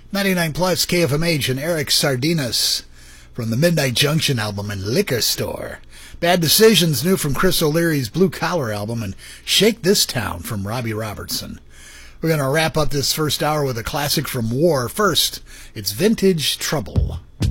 99 plus KFMH and Eric Sardinas from the Midnight Junction album and Liquor Store. Bad Decisions, new from Chris O'Leary's Blue Collar album, and Shake This Town from Robbie Robertson. We're going to wrap up this first hour with a classic from War. First, it's Vintage Trouble.